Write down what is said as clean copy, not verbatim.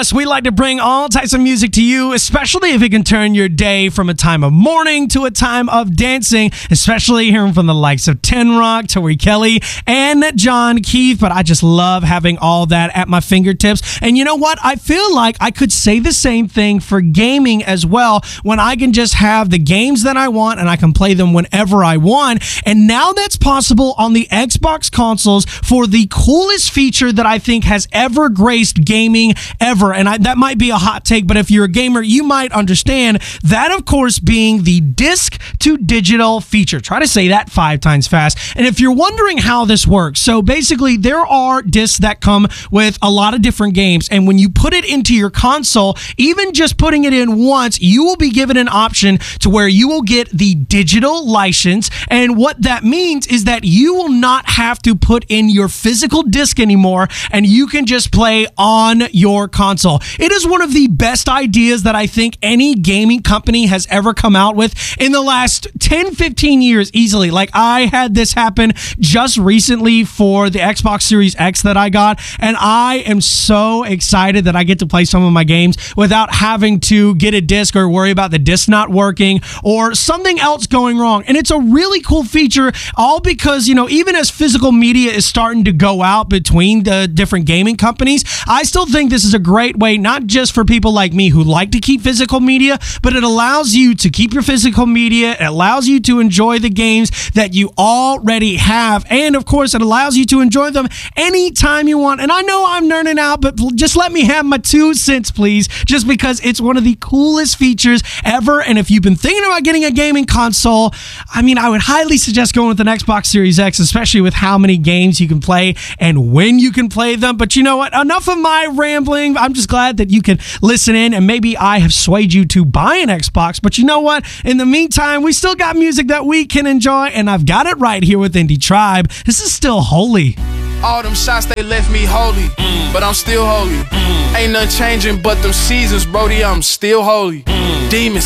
Yes, we like to bring all types of music to you, especially if it can turn your day from a time of mourning to a time of dancing, especially hearing from the likes of Ten Rock, Tori Kelly, and John Keith. But I just love having all that at my fingertips. And you know what? I feel like I could say the same thing for gaming as well, when I can just have the games that I want and I can play them whenever I want. And now that's possible on the Xbox consoles for the coolest feature that I think has ever graced gaming ever. And that might be a hot take, but if you're a gamer, you might understand that, of course, being the disc to digital feature. Try to say that 5 times fast. And if you're wondering how this works, so basically there are discs that come with a lot of different games. And when you put it into your console, even just putting it in once, you will be given an option to where you will get the digital license. And what that means is that you will not have to put in your physical disc anymore, and you can just play on your console. It is one of the best ideas that I think any gaming company has ever come out with in the last 10, 15 years easily. Like, I had this happen just recently for the Xbox Series X that I got, and I am so excited that I get to play some of my games without having to get a disc or worry about the disc not working or something else going wrong. And it's a really cool feature, all because, you know, even as physical media is starting to go out between the different gaming companies, I still think this is a great way, not just for people like me who like to keep physical media, but it allows you to keep your physical media. It allows you to enjoy the games that you already have. And of course, it allows you to enjoy them anytime you want. And I know I'm nerding out, but just let me have my 2 cents, please, just because it's one of the coolest features ever. And if you've been thinking about getting a gaming console, I mean, I would highly suggest going with an Xbox Series X, especially with how many games you can play and when you can play them. But you know what? Enough of my rambling. I'm just glad that you can listen in, and maybe I have swayed you to buy an Xbox. But you know what? In the meantime, we still got music that we can enjoy, and I've got it right here with Indie Tribe. This is still holy. All them shots, they left me holy, but I'm still holy. Ain't nothing changing but them seasons, Brody, I'm still holy. Demons